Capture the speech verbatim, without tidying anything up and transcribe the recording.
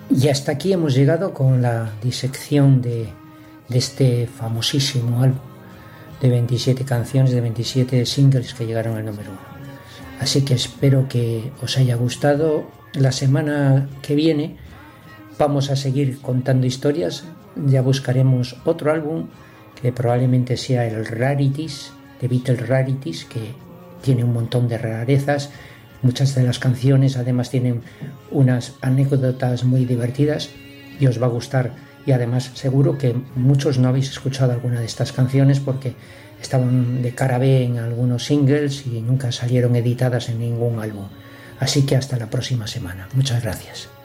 Y hasta aquí hemos llegado con la disección de, de este famosísimo álbum de veintisiete canciones, de veintisiete singles que llegaron al número uno. Así que espero que os haya gustado. La semana que viene vamos a seguir contando historias. Ya buscaremos otro álbum que probablemente sea el Rarities, de Beatles Rarities, que tiene un montón de rarezas. Muchas de las canciones además tienen unas anécdotas muy divertidas y os va a gustar. Y además seguro que muchos no habéis escuchado alguna de estas canciones porque estaban de cara B en algunos singles y nunca salieron editadas en ningún álbum. Así que hasta la próxima semana. Muchas gracias.